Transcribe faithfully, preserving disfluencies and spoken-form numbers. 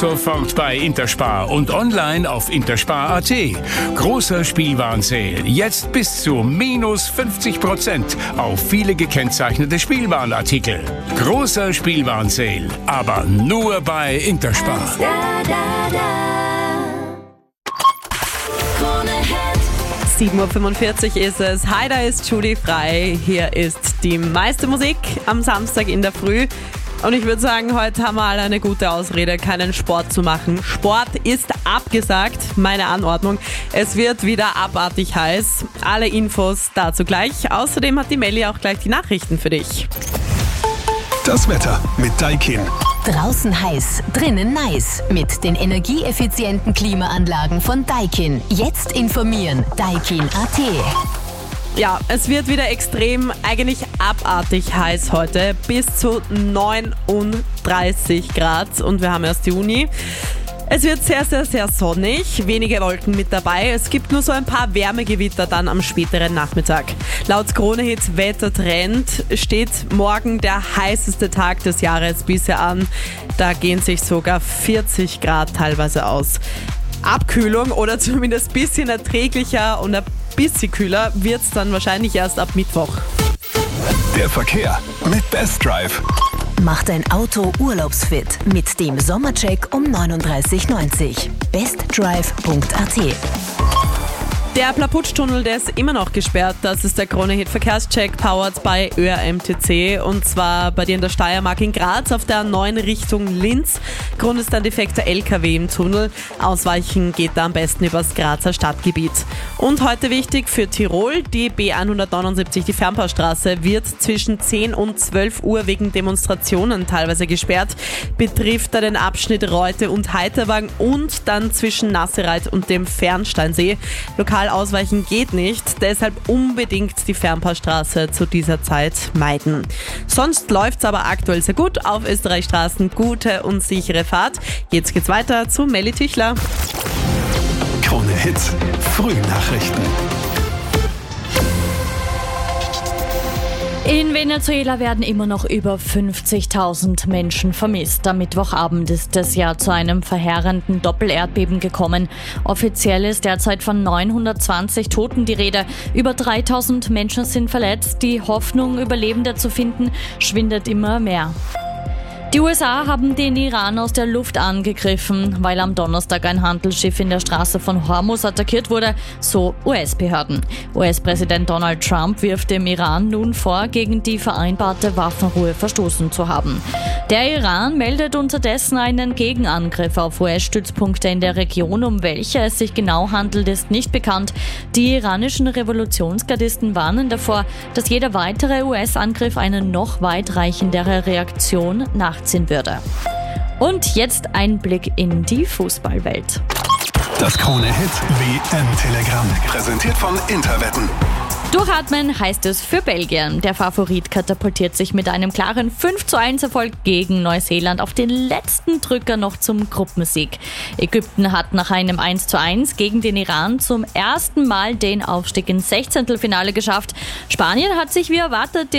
sofort bei Interspar und online auf interspar punkt at. Großer Spielwarenseil. Jetzt bis zu minus fünfzig Prozent auf viele gekennzeichnete Spielwarenartikel. Großer Spielwarenseil, aber nur bei Interspar. sieben Uhr fünfundvierzig ist es. Hi, da ist Judy Frei. Hier ist die meiste Musik am Samstag in der Früh. Und ich würde sagen, heute haben wir alle eine gute Ausrede, keinen Sport zu machen. Sport ist abgesagt, meine Anordnung. Es wird wieder abartig heiß. Alle Infos dazu gleich. Außerdem hat die Melli auch gleich die Nachrichten für dich. Das Wetter mit Daikin. Draußen heiß, drinnen nice. Mit den energieeffizienten Klimaanlagen von Daikin. Jetzt informieren. Daikin punkt at. Ja, es wird wieder extrem, eigentlich abartig heiß heute. Bis zu neununddreißig Grad und wir haben erst Juni. Es wird sehr, sehr, sehr sonnig, wenige Wolken mit dabei. Es gibt nur so ein paar Wärmegewitter dann am späteren Nachmittag. Laut Krone-Hit Wettertrend steht morgen der heißeste Tag des Jahres bisher an. Da gehen sich sogar vierzig Grad teilweise aus. Abkühlung oder zumindest ein bisschen erträglicher und ein bisschen kühler wird es dann wahrscheinlich erst ab Mittwoch. Der Verkehr mit Best Drive. Mach dein Auto urlaubsfit mit dem Sommercheck um neununddreißig neunzig. bestdrive punkt at. Der Plaputsch-Tunnel, der ist immer noch gesperrt. Das ist der Krone-Hit Verkehrscheck, powered by Ö R M T C. Und zwar bei dir in der Steiermark in Graz auf der A neun Richtung Linz. Grund ist ein defekter L K W im Tunnel. Ausweichen geht da am besten übers Grazer Stadtgebiet. Und heute wichtig für Tirol, die B hundertneunundsiebzig, die Fernbaustraße, wird zwischen zehn und zwölf Uhr wegen Demonstrationen teilweise gesperrt. Betrifft da den Abschnitt Reute und Heiterwang und dann zwischen Nassereit und dem Fernsteinsee. Lokal ausweichen geht nicht, deshalb unbedingt die Fernbaustraße zu dieser Zeit meiden. Sonst läuft's aber aktuell sehr gut auf Österreichstraßen, gute und sichere Fahrt. Jetzt geht's weiter zu Melli Tüchler. Krone Hits, Frühnachrichten. In Venezuela werden immer noch über fünfzigtausend Menschen vermisst. Am Mittwochabend ist es ja zu einem verheerenden Doppelerdbeben gekommen. Offiziell ist derzeit von neunhundertzwanzig Toten die Rede. Über dreitausend Menschen sind verletzt. Die Hoffnung, Überlebende zu finden, schwindet immer mehr. Die U S A haben den Iran aus der Luft angegriffen, weil am Donnerstag ein Handelsschiff in der Straße von Hormuz attackiert wurde, so U S-Behörden. U S-Präsident Donald Trump wirft dem Iran nun vor, gegen die vereinbarte Waffenruhe verstoßen zu haben. Der Iran meldet unterdessen einen Gegenangriff auf U S-Stützpunkte in der Region. Um welche es sich genau handelt, ist nicht bekannt. Die iranischen Revolutionsgardisten warnen davor, dass jeder weitere U S-Angriff eine noch weitreichendere Reaktion nachziehen würde. Und jetzt ein Blick in die Fußballwelt. Das Krone-Hit W M-Telegramm, präsentiert von Interwetten. Durchatmen heißt es für Belgien. Der Favorit katapultiert sich mit einem klaren fünf zu eins Erfolg gegen Neuseeland auf den letzten Drücker noch zum Gruppensieg. Ägypten hat nach einem eins zu eins gegen den Iran zum ersten Mal den Aufstieg ins Sechzehntelfinale geschafft. Spanien hat sich wie erwartet